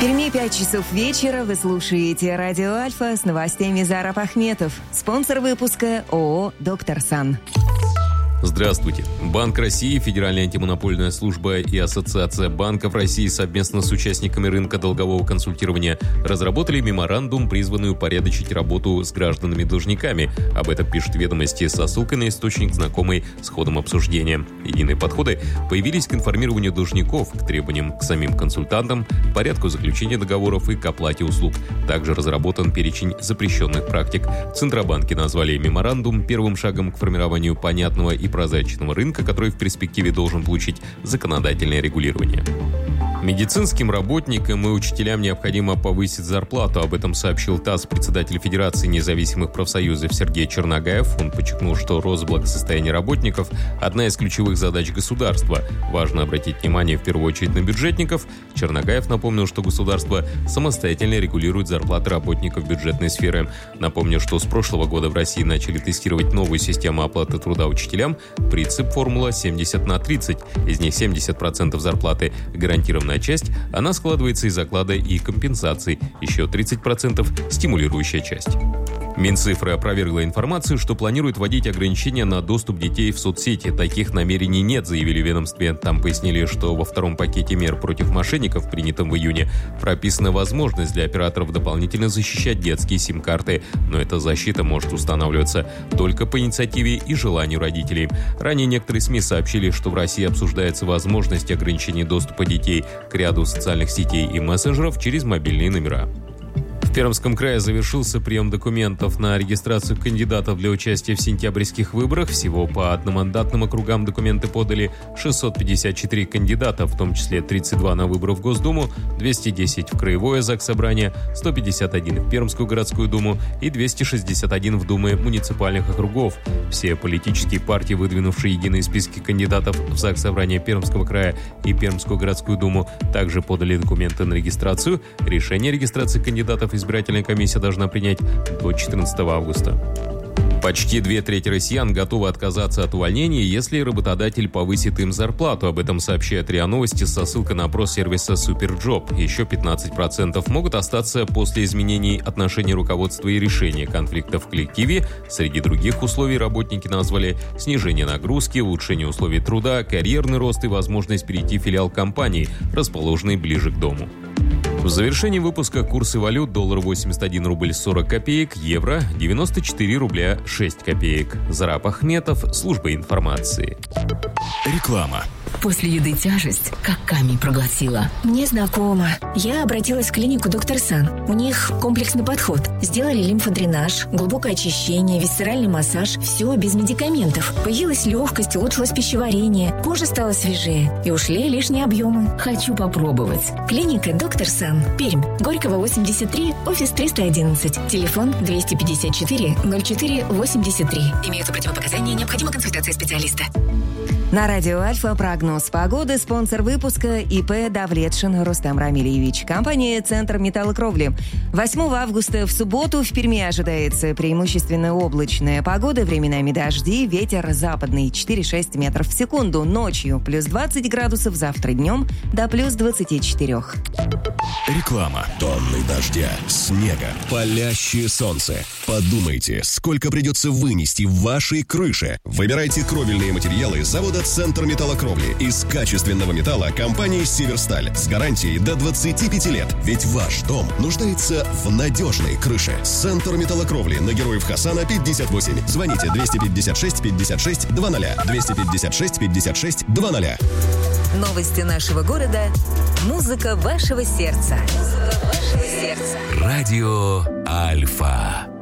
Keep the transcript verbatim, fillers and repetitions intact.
Перми пять часов вечера. Вы слушаете Радио Альфа с новостями Зараб Ахметов. Спонсор выпуска ООО «Доктор Сан». Здравствуйте. Банк России, Федеральная антимонопольная служба и Ассоциация банков России совместно с участниками рынка долгового консультирования разработали меморандум, призванный упорядочить работу с гражданами-должниками. Об этом пишут «Ведомости» со ссылкой на источник, знакомый с ходом обсуждения. Единые подходы появились к информированию должников, к требованиям к самим консультантам, порядку заключения договоров и к оплате услуг. Также разработан перечень запрещенных практик. В Центробанке назвали меморандум первым шагом к формированию понятного и прозрачного рынка, который в перспективе должен получить законодательное регулирование. Медицинским работникам и учителям необходимо повысить зарплату. Об этом сообщил ТАСС председатель Федерации независимых профсоюзов Сергей Черногаев. Он подчеркнул, что рост благосостояния работников – одна из ключевых задач государства. Важно обратить внимание в первую очередь на бюджетников. Черногаев напомнил, что государство самостоятельно регулирует зарплаты работников бюджетной сферы. Напомню, что с прошлого года в России начали тестировать новую систему оплаты труда учителям. Принцип формула семьдесят на тридцать. Из них семьдесят процентов зарплаты гарантированная часть, она складывается из оклада и компенсаций, еще тридцать процентов стимулирующая часть. Минцифры опровергла информацию, что планирует вводить ограничения на доступ детей в соцсети. Таких намерений нет, заявили в ведомстве. Там пояснили, что во втором пакете мер против мошенников, принятом в июне, прописана возможность для операторов дополнительно защищать детские сим-карты. Но эта защита может устанавливаться только по инициативе и желанию родителей. Ранее некоторые СМИ сообщили, что в России обсуждается возможность ограничения доступа детей к ряду социальных сетей и мессенджеров через мобильные номера. В Пермском крае завершился прием документов на регистрацию кандидатов для участия в сентябрьских выборах. Всего по одномандатным округам документы подали шестьсот пятьдесят четыре кандидата, в том числе тридцать два на выборы в Госдуму, двести десять в Краевое Заксобрание, сто пятьдесят один в Пермскую городскую думу и двести шестьдесят один в Думы муниципальных округов. Все политические партии, выдвинувшие единые списки кандидатов в Заксобрание Пермского края и Пермскую городскую думу, также подали документы на регистрацию. Решение о регистрации кандидатов из избирательная комиссия должна принять до четырнадцатого августа. Почти две трети россиян готовы отказаться от увольнения, если работодатель повысит им зарплату. Об этом сообщает РИА Новости со ссылкой на опрос сервиса Суперджоп. Еще пятнадцать процентов могут остаться после изменений отношений руководства и решения конфликтов в коллективе. Среди других условий работники назвали снижение нагрузки, улучшение условий труда, карьерный рост и возможность перейти в филиал компании, расположенной ближе к дому. В завершении выпуска курсы валют: доллар восемьдесят один рубль сорок копеек, евро девяносто четыре рубля шесть копеек. Зараб Ахметов, служба информации. Реклама. После еды тяжесть, как камень проглотила. Мне знакомо. Я обратилась в клинику «Доктор Сан». У них комплексный подход. Сделали лимфодренаж, глубокое очищение, висцеральный массаж. Все без медикаментов. Появилась легкость, улучшилось пищеварение. Кожа стала свежее. И ушли лишние объемы. Хочу попробовать. Клиника «Доктор Сан». Пермь. Горького, восемьдесят три, офис триста одиннадцать. Телефон двести пятьдесят четыре ноль четыре восемьдесят три. Имеются противопоказания, необходима консультация специалиста. На Радио Альфа прогноз погоды. Спонсор выпуска ИП Давлетшин Рустам Рамильевич. Компания «Центр металлокровли». восьмого августа в субботу в Перми ожидается преимущественно облачная погода, временами дожди, ветер западный четыре-шесть метров в секунду. Ночью плюс двадцать градусов, завтра днем до плюс двадцати четырёх. Реклама. Тонны дождя, снега, палящее солнце. Подумайте, сколько придется вынести в вашей крыше. Выбирайте кровельные материалы завода «Центр металлокровли» из качественного металла компании «Северсталь» с гарантией до двадцати пяти лет. Ведь ваш дом нуждается в надежной крыше. «Центр металлокровли» на Героев Хасана пятьдесят восемь. Звоните двести пятьдесят шесть пятьдесят шесть двадцать. двести пятьдесят шесть пятьдесят шесть двадцать. Новости нашего города. Музыка вашего сердца. Музыка вашего сердца. Радио Альфа.